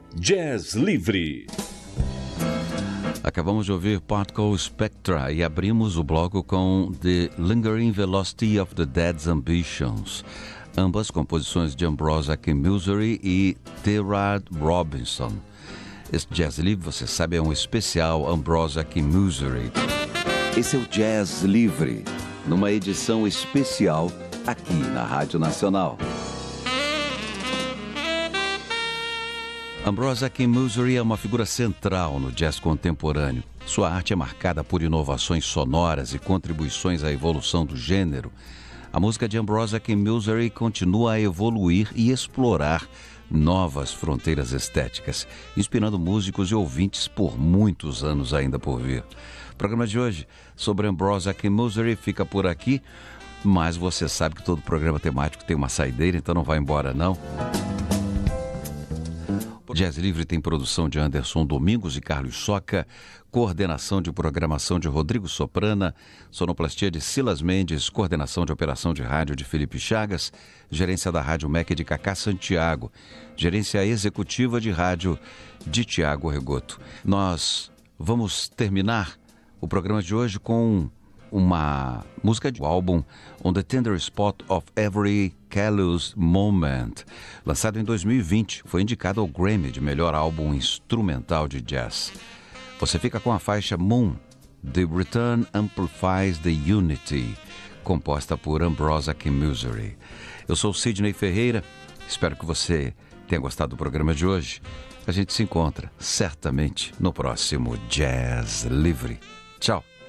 Jazz Livre. Acabamos de ouvir Particle Spectra e abrimos o bloco com The Lingering Velocity of the Dead's Ambitions, ambas composições de Ambrosia Kimmussery e Therad Robinson. Este Jazz Livre, você sabe, é um especial Ambrosia Kimmussery. Esse é o Jazz Livre, numa edição especial aqui na Rádio Nacional. Ambrosia Kimmussery é uma figura central no jazz contemporâneo. Sua arte é marcada por inovações sonoras e contribuições à evolução do gênero. A música de Ambrosia Kimmussery continua a evoluir e explorar novas fronteiras estéticas, inspirando músicos e ouvintes por muitos anos ainda por vir. O programa de hoje sobre Ambrosia Kimmussery fica por aqui, mas você sabe que todo programa temático tem uma saideira, então não vai embora não. O Jazz Livre tem produção de Anderson Domingos e Carlos Soca, coordenação de programação de Rodrigo Soprana, sonoplastia de Silas Mendes, coordenação de operação de rádio de Felipe Chagas, gerência da Rádio MEC de Cacá Santiago, gerência executiva de rádio de Tiago Regoto. Nós vamos terminar o programa de hoje com uma música do álbum On the Tender Spot of Every Callous Moment, lançado em 2020, foi indicado ao Grammy de melhor álbum instrumental de jazz. Você fica com a faixa Moon, The Return Amplifies the Unity, composta por Ambrosia Kimmussery. Eu sou Sidney Ferreira, espero que você tenha gostado do programa de hoje. A gente se encontra certamente no próximo Jazz Livre. Tchau!